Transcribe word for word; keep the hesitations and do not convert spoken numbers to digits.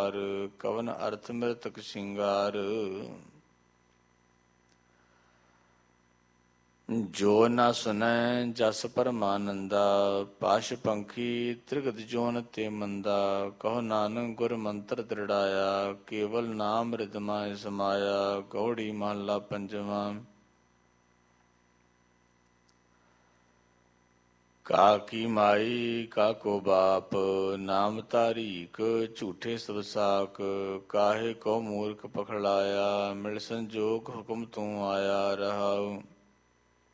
ਵਿਕਾਰ, ਕਵਨ ਅਰਥ ਮ੍ਰਿਤਕ ਸ਼ਿੰਗਾਰ। ਜੋ ਨਾ ਸੁਨੈ ਜਸ ਪਰਮਾਨੰਦਾ, ਪਾਸ਼ ਪੰਖੀ ਤ੍ਰਿਗਤ ਜੋਨ ਤੇ ਮੰਦਾ। ਕਹੋ ਨਾਨਕ ਗੁਰ ਮੰਤਰ ਦ੍ਰਿੜਾਇਆ, ਕੇਵਲ ਨਾਮ ਰਿਦ ਮਾਹਿ ਸਮਾਇਆ। ਗਉੜੀ ਮਹੱਲਾ ਪੰਜਵਾਂ। ਕਾ ਕੀ ਮਾਈ ਕਾ ਕੋ ਬਾਪ, ਨਾਮ ਤਾਰੀਕ ਝੂਠੇ ਸਭ ਸਾਕ। ਕਾਹੇ ਕੋ ਮੂਰਖ ਪਖਲਾਇਆ, ਮਿਲ ਸੰਜੋਗ ਹੁਕਮ ਤੂੰ ਆਇਆ। ਰਹਾਉ